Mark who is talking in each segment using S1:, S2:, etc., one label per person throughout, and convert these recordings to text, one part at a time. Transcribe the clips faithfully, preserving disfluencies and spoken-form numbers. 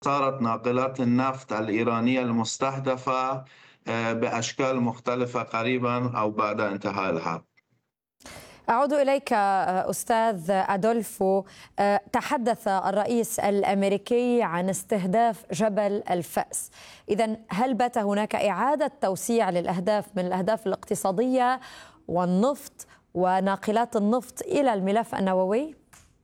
S1: صارت ناقلات النفط الإيرانية المستهدفة آه، بأشكال مختلفة قريبا أو بعد انتهاء الحرب.
S2: أعود إليك أستاذ أدولفو. تحدث الرئيس الأمريكي عن استهداف جبل الفأس. إذن هل بات هناك إعادة توسيع للأهداف من الأهداف الاقتصادية والنفط وناقلات النفط إلى الملف النووي؟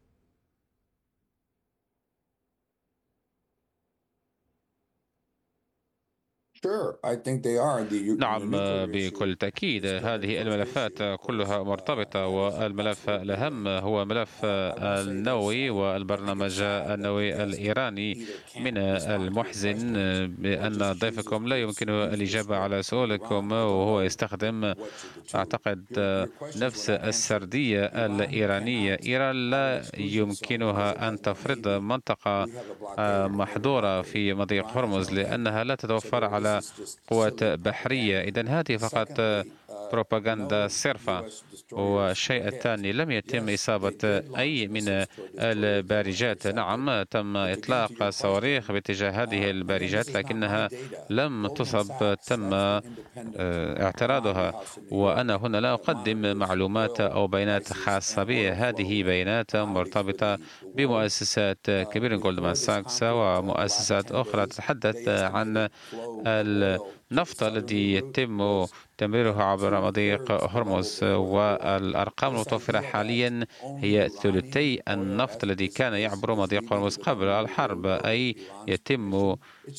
S3: نعم، بكل تأكيد هذه الملفات كلها مرتبطة، والملف الأهم هو ملف النووي والبرنامج النووي الإيراني. من المحزن بأن ضيفكم لا يمكنه الإجابة على سؤالكم، وهو يستخدم أعتقد نفس السردية الإيرانية. إيران لا يمكنها أن تفرض منطقة محظورة في مضيق هرمز لأنها لا تتوفر على قوات بحرية. إذن هذه فقط بروباغندا صرفة. والشيء الثاني، لم يتم إصابة أي من البارجات. نعم، تم إطلاق صواريخ باتجاه هذه البارجات لكنها لم تصب، تم اعتراضها. وأنا هنا لا أقدم معلومات أو بيانات خاصة بي، هذه بيانات مرتبطة بمؤسسات كبيرة جولدمان ساكس ومؤسسات أخرى تتحدث عن النفط الذي يتم تمريره عبر مضيق هرمز، والأرقام المتوفرة حاليا هي ثلثي النفط الذي كان يعبر مضيق هرمز قبل الحرب، أي يتم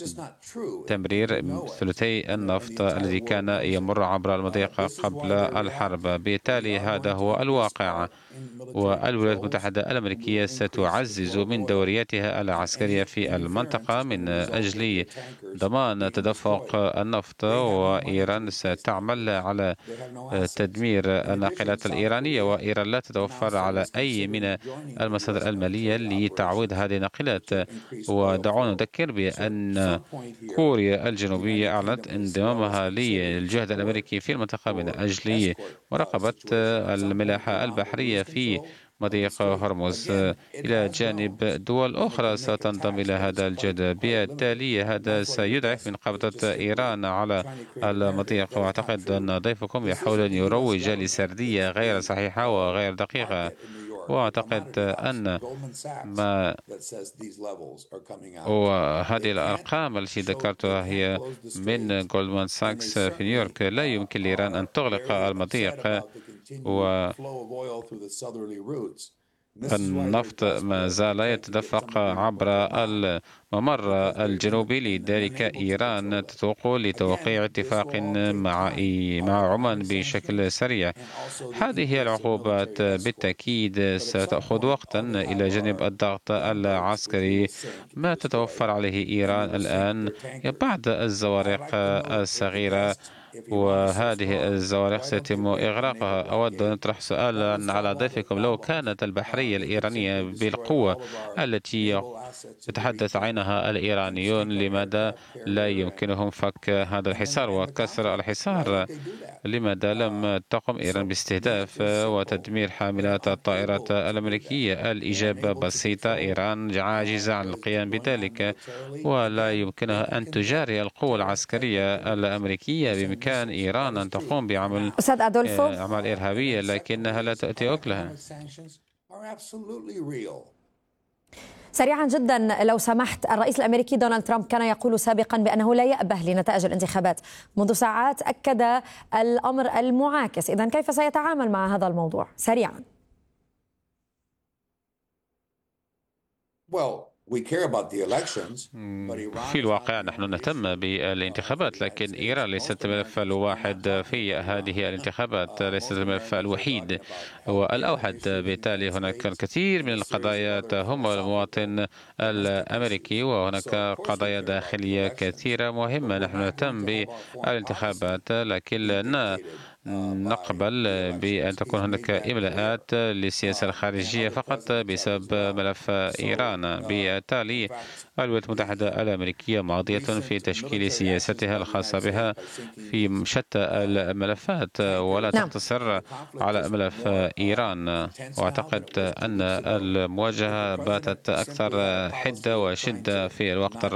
S3: تمرير ثلثي النفط الذي كان يمر عبر المضيق قبل الحرب. بالتالي هذا هو الواقع، والولايات المتحدة الأمريكية ستعزز من دورياتها العسكرية في المنطقة من أجل ضمان تدفق النفط، وإيران ستعمل على تدمير الناقلات الإيرانية. وإيران لا تتوفر على أي من المصادر المالية لتعويض هذه الناقلات. ودعونا نذكر بأن كوريا الجنوبية أعلنت انضمامها للجهد الأمريكي في المنطقة من أجل مراقبة الملاحة البحرية في مضيق هرمز، إلى جانب دول أخرى ستنضم إلى هذا الجهد. بالتالي هذا سيضعف من قبضة إيران على المضيق. وأعتقد أن ضيفكم يحاول أن يروج لسردية غير صحيحة وغير دقيقة. وأعتقد أن ما وهذه الأرقام التي ذكرتها هي من جولدمان ساكس في نيويورك. لا يمكن لإيران أن تغلق المضيق، والنفط ما زال يتدفق عبر الممر الجنوبي. لذلك إيران تتوق لتوقيع اتفاق مع مع عمان بشكل سريع. هذه العقوبات بالتأكيد ستأخذ وقتا إلى جانب الضغط العسكري ما تتوفر عليه إيران الآن. بعض الزوارق الصغيرة، وهذه الزوارق سيتم إغراقها. أود أن أطرح سؤالا على ضيفكم: لو كانت البحرية الإيرانية بالقوة التي يتحدث عنها الإيرانيون، لماذا لا يمكنهم فك هذا الحصار وكسر الحصار؟ لماذا لم تقم إيران باستهداف وتدمير حاملات الطائرات الأمريكية؟ الإجابة بسيطة: إيران عاجزة عن القيام بذلك، ولا يمكنها أن تجاري القوة العسكرية الأمريكية. بإمكان إيران أن تقوم بعمل
S2: أستاذ أدولفو،
S3: أعمال إرهابية لكنها لا تؤتي أكلها.
S2: سريعا جدا لو سمحت. الرئيس الأمريكي دونالد ترامب كان يقول سابقا بأنه لا يأبه لنتائج الانتخابات، منذ ساعات أكد الأمر المعاكس. إذن كيف سيتعامل مع هذا الموضوع سريعا؟
S3: في الواقع نحن نهتم بالانتخابات، لكن إيران ليست الملف الواحد في هذه الانتخابات، ليست الملف الوحيد والأوحد. بالتالي هناك الكثير من القضايا تهم المواطن الأمريكي، وهناك قضايا داخلية كثيرة مهمة. نحن نهتم بالانتخابات، لكن لا نقبل بأن تكون هناك إملاءات للسياسة الخارجية فقط بسبب ملف إيران. بالتالي الولايات المتحدة الأمريكية ماضية في تشكيل سياستها الخاصة بها في شتى الملفات، ولا
S2: نعم.
S3: تقتصر على ملف إيران. وأعتقد أن المواجهة باتت أكثر حدة وشدة في الوقت